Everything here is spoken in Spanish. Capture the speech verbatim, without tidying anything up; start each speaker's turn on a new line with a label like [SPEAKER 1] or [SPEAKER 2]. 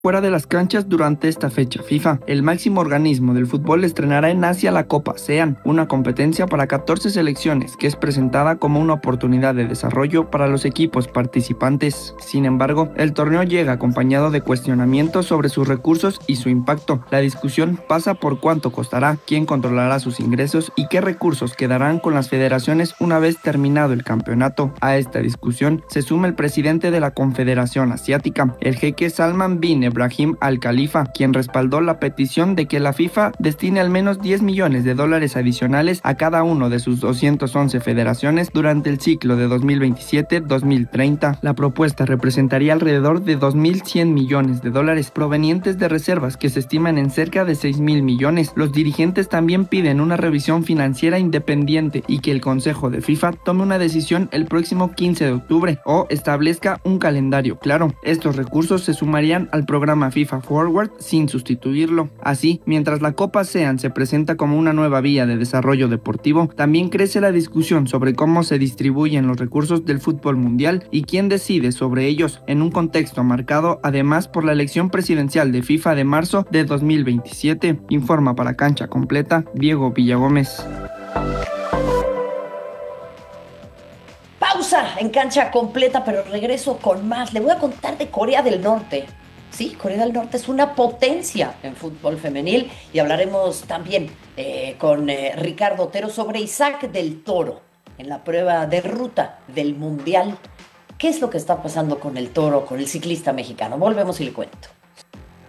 [SPEAKER 1] fuera de las canchas durante esta fecha FIFA. El máximo organismo del fútbol estrenará en Asia la Copa ASEAN, una competencia para catorce selecciones que es presentada como una oportunidad de desarrollo para los equipos participantes. Sin embargo, el torneo llega acompañado de cuestionamientos sobre sus recursos y su impacto. La discusión pasa por cuánto costará, quién controlará sus ingresos y qué recursos quedarán con las federaciones una vez terminado el campeonato. A esta discusión se suma el presidente de la Confederación Asiática, el jeque Salman bin Ebrahim Al Khalifa, quien respaldó la petición de que la FIFA destine al menos diez millones de dólares adicionales a cada uno de sus doscientas once federaciones durante el ciclo de dos mil veintisiete dos mil treinta. La propuesta representaría alrededor de dos mil cien millones de dólares provenientes de reservas que se estiman en cerca de seis mil millones. Los dirigentes también piden una revisión financiera independiente y que el Consejo de FIFA tome una decisión el próximo quince de octubre o establezca un calendario claro. Estos recursos se sumarían al programa programa FIFA Forward sin sustituirlo. Así, mientras la Copa ASEAN se presenta como una nueva vía de desarrollo deportivo, también crece la discusión sobre cómo se distribuyen los recursos del fútbol mundial y quién decide sobre ellos, en un contexto marcado además por la elección presidencial de FIFA de marzo de dos mil veintisiete. Informa para Cancha Completa, Diego Villagómez.
[SPEAKER 2] Pausa en Cancha Completa, pero regreso con más. Le voy a contar de Corea del Norte. Sí, Corea del Norte es una potencia en fútbol femenil y hablaremos también eh, con eh, Ricardo Otero sobre Isaac del Toro en la prueba de ruta del Mundial. ¿Qué es lo que está pasando con el Toro, con el ciclista mexicano? Volvemos y le cuento.